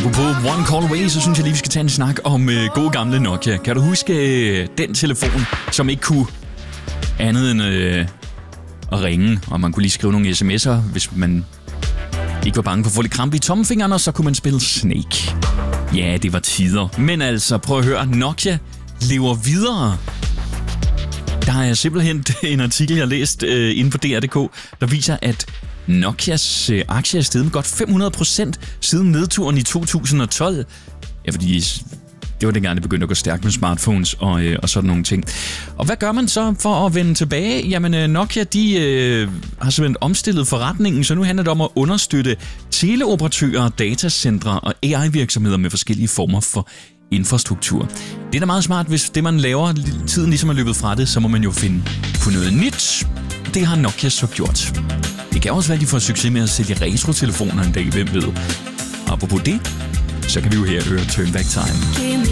Apropos One Call Away, så synes jeg lige, vi skal tage en snak om gode gamle Nokia. Kan du huske den telefon, som ikke kunne andet end at ringe, og man kunne lige skrive nogle sms'er, hvis man ikke var bange for at få lidt krampe i tommelfingeren, og så kunne man spille Snake. Ja, det var tider. Men altså, prøv at høre, Nokia lever videre. Der er simpelthen en artikel, jeg har læst inde på DR.dk, der viser, at Nokias aktie er steget med godt 500% siden nedturen i 2012. Ja, fordi det var dengang, det begyndte at gå stærkt med smartphones og sådan nogle ting. Og hvad gør man så for at vende tilbage? Jamen, Nokia, de har simpelthen omstillet forretningen, så nu handler det om at understøtte teleoperatører, datacentre og AI-virksomheder med forskellige former for infrastruktur. Det er da meget smart, hvis det, man laver, tiden ligesom er løbet fra det, så må man jo finde på noget nyt. Det har Nokia så gjort. Det kan også være, at de får succes med at sælge retro-telefoner en dag, hvem ved. Apropos det, så kan vi jo her høre Turn Back Time.